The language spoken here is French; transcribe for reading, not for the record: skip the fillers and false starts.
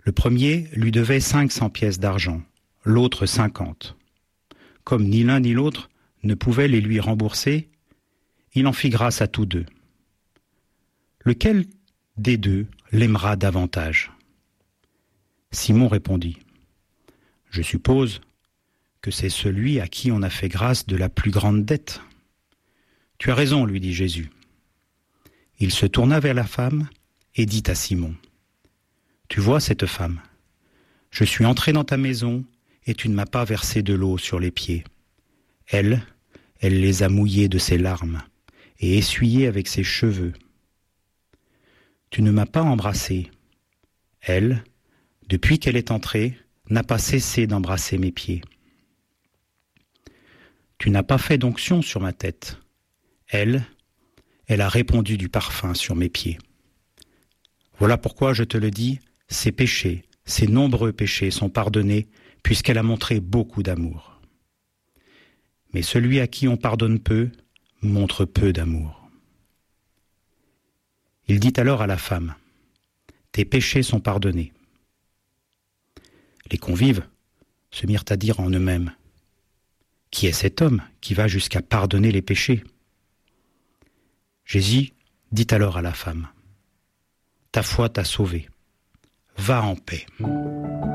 Le premier lui devait 500 pièces d'argent, l'autre 50. Comme ni l'un ni l'autre ne pouvaient les lui rembourser, il en fit grâce à tous deux. Lequel des deux l'aimera davantage ? Simon répondit : Je suppose que c'est celui à qui on a fait grâce de la plus grande dette. Tu as raison, lui dit Jésus. Il se tourna vers la femme et dit à Simon : Tu vois cette femme ? Je suis entré dans ta maison et tu ne m'as pas versé de l'eau sur les pieds. Elle les a mouillés de ses larmes et essuyés avec ses cheveux. Tu ne m'as pas embrassé. Elle, depuis qu'elle est entrée, n'a pas cessé d'embrasser mes pieds. Tu n'as pas fait d'onction sur ma tête. Elle a répandu du parfum sur mes pieds. Voilà pourquoi je te le dis, ses péchés, ses nombreux péchés sont pardonnés, puisqu'elle a montré beaucoup d'amour. Mais celui à qui on pardonne peu, montre peu d'amour. Il dit alors à la femme : Tes péchés sont pardonnés. Les convives se mirent à dire en eux-mêmes : Qui est cet homme qui va jusqu'à pardonner les péchés ? Jésus dit alors à la femme : Ta foi t'a sauvée. Va en paix.